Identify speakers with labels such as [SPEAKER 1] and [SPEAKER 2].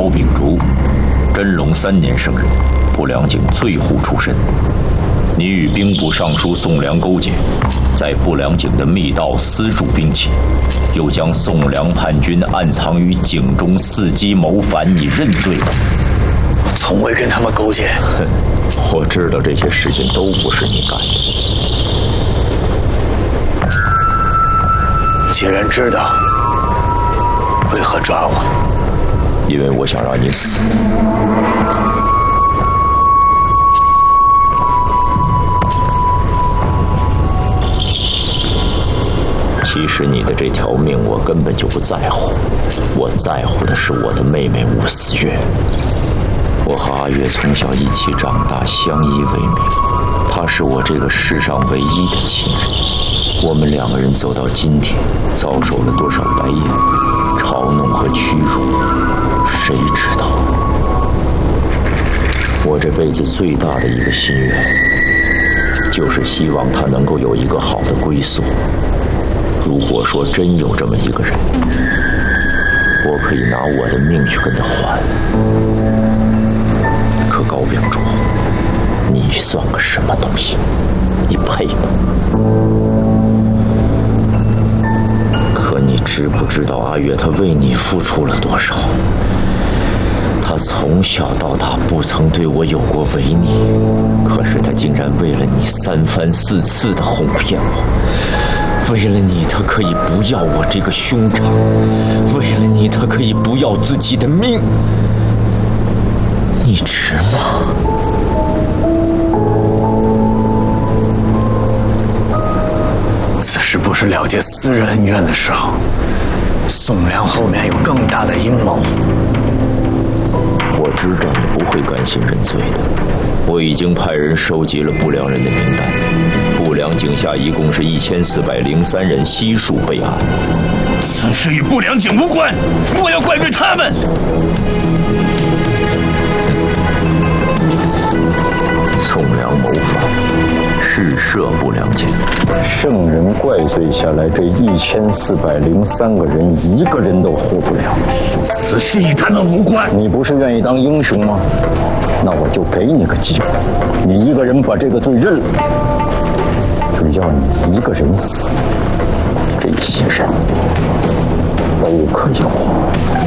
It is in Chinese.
[SPEAKER 1] 高秉烛，真龙3年生人，不良井最户出身。你与兵部尚书宋良勾结，在不良井的密道私铸兵器，又将宋良叛军暗藏于井中，伺机谋反，你认罪吗？
[SPEAKER 2] 我从未跟他们勾结。
[SPEAKER 1] 哼，我知道这些事情都不是你干的。
[SPEAKER 2] 既然知道，为何抓我？
[SPEAKER 1] 因为我想让你死。其实你的这条命我根本就不在乎，我在乎的是我的妹妹吴思月。我和阿月从小一起长大，相依为命，她是我这个世上唯一的亲人。我们2个人走到今天，遭受了多少白眼、嘲弄和屈辱，谁知道？我这辈子最大的一个心愿，就是希望她能够有一个好的归宿。如果说真有这么一个人，我可以拿我的命去跟他还。可高秉烛，你算个什么东西？你配吗？可你知不知道阿月她为你付出了多少？她从小到大不曾对我有过违逆，可是她竟然为了你3番4次的哄骗我。为了你，他可以不要我这个兄长；为了你，他可以不要自己的命。你值吗？
[SPEAKER 2] 此时不是了结私人恩怨的时候。宋良后面有更大的阴谋。
[SPEAKER 1] 我知道你不会甘心认罪的。我已经派人收集了不良人的名单。不良井下一共是1403人悉数备案。
[SPEAKER 3] 此事与不良井无关，莫要怪罪他们。
[SPEAKER 1] 宋良谋反，事涉不良井。
[SPEAKER 4] 圣人怪罪下来，这1403个人一个人都活不了。
[SPEAKER 3] 此事与他们无关。
[SPEAKER 4] 你不是愿意当英雄吗？那我就给你个机会，你一个人把这个罪认了。只要你一个人死，这些人都可以活。